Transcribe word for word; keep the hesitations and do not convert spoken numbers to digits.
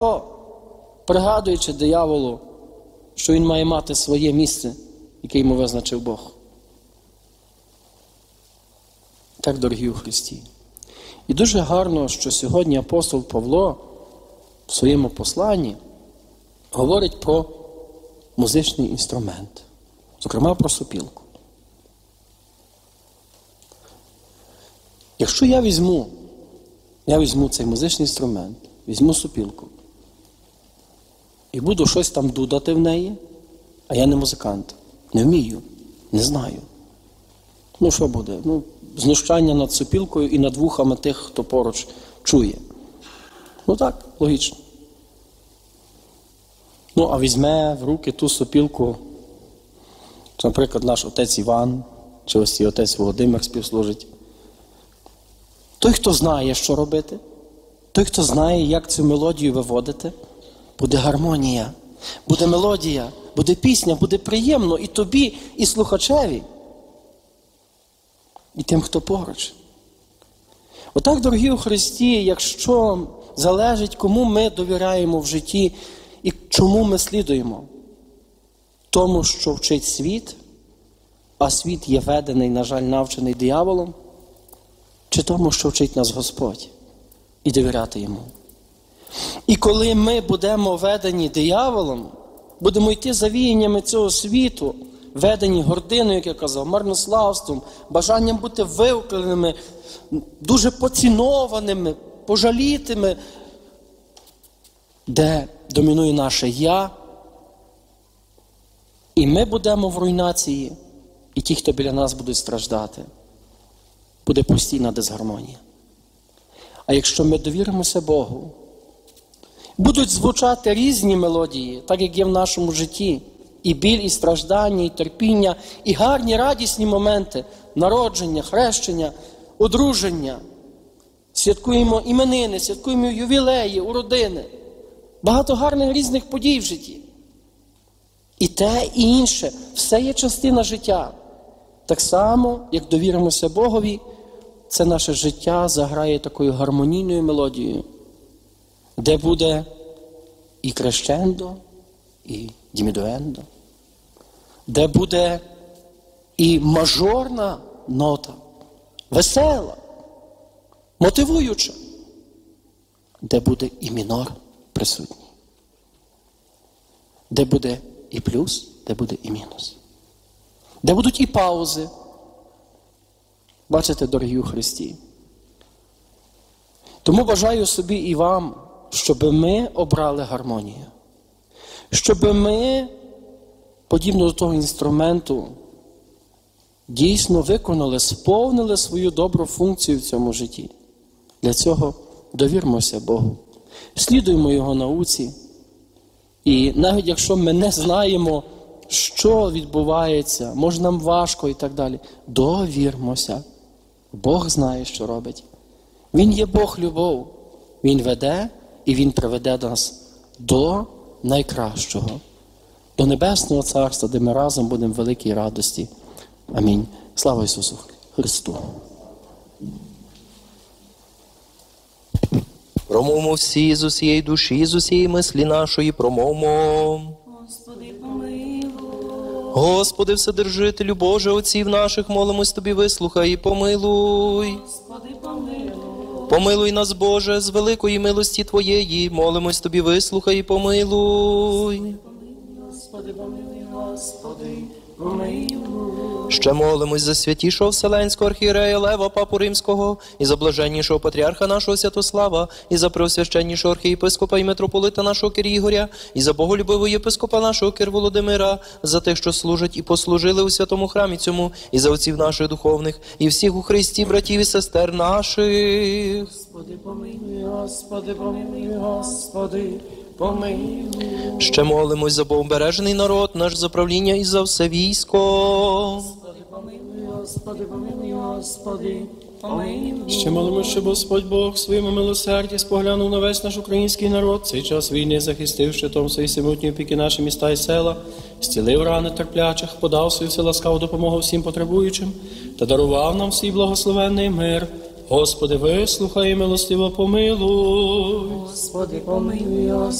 пригадуючи дияволу, що він має мати своє місце, яке йому визначив Бог. Так, дорогі у Христі. І дуже гарно, що сьогодні апостол Павло в своєму посланні говорить про музичний інструмент, зокрема про сопілку. Якщо я візьму, я візьму цей музичний інструмент, візьму сопілку і буду щось там дудати в неї, а я не музикант, не вмію, не знаю. Ну що буде? Ну, знущання над сопілкою і над вухами тих, хто поруч чує. Ну так, логічно. Ну, а візьме в руки ту сопілку, наприклад, наш отець Іван, чи ось і отець Володимир співслужить. Той, хто знає, що робити, той, хто знає, як цю мелодію виводити, буде гармонія, буде мелодія, буде пісня, буде приємно і тобі, і слухачеві, і тим, хто поруч. Отак, дорогі у Христі, якщо залежить, кому ми довіряємо в житті і чому ми слідуємо, тому, що вчить світ, а світ є ведений, на жаль, навчений дияволом, чи тому, що вчить нас Господь, і довіряти йому. І коли ми будемо ведені дияволом, будемо йти за віяннями цього світу, ведені гординою, як я казав, марнославством, бажанням бути виокремленими, дуже поцінованими, пожалітими, де домінує наше «я», і ми будемо в руйнації, і ті, хто біля нас будуть страждати. Буде постійна дисгармонія. А якщо ми довіримося Богу, будуть звучати різні мелодії, так як є в нашому житті. І біль, і страждання, і терпіння, і гарні, радісні моменти народження, хрещення, одруження. Святкуємо іменини, святкуємо ювілеї, уродини. Багато гарних різних подій в житті. І те, і інше. Все є частина життя. Так само, як довіримося Богові, це наше життя заграє такою гармонійною мелодією, де буде і крещендо, і дімідуендо, де буде і мажорна нота, весела, мотивуюча, де буде і мінор присутній, де буде і плюс, де буде і мінус, де будуть і паузи. Бачите, дорогі у Христі. Тому бажаю собі і вам, щоб ми обрали гармонію. Щоб ми, подібно до того інструменту, дійсно виконали, сповнили свою добру функцію в цьому житті. Для цього довірмося Богу. Слідуємо Його науці. І навіть якщо ми не знаємо, що відбувається, може нам важко і так далі, довірмося. Бог знає, що робить. Він є Бог-любов. Він веде і Він приведе нас до найкращого, до Небесного Царства, де ми разом будемо в великій радості. Амінь. Слава Ісусу Христу! Промовмо всі з усієї душі, з усієї мислі нашої, промовмо. Господи, помилуй. Господи, Вседержителю Боже, отців наших, молимось Тобі, вислухай і помилуй. Господи, помилуй. Помилуй нас, Боже, з великої милості Твоєї, молимось Тобі, вислухай і помилуй. Господи, помилуй, Господи, помилуй. Ще молимось за святішого Вселенського архієрея Лева, Папу Римського, і за блаженнішого патріарха нашого Святослава, і за преосвященнішого архієпископа і митрополита нашого Кир Ігоря, і за боголюбивого єпископа нашого Кир Володимира, за тих, що служать і послужили у святому храмі цьому, і за отців наших духовних, і всіх у Христі, братів і сестер наших. Господи, помилуй, Господи, помилуй, Господи, помилуй. Ще молимось за богобережний народ наш, за правління і за все військо. Господи, помилуй, Господи, помилуй, Господи, помилуй. Ще молимо, щоб Господь Бог своїми милосерді споглянув на весь наш український народ, цей час війни захистив щитом своєї всемогутньої опіки наші міста і села, зцілив рани терплячих, подав свою вселаскаву допомогу всім потребуючим та дарував нам свій благословенний мир Господи, вислухай і милостиво помилуй. Господи, помилуй, Господи.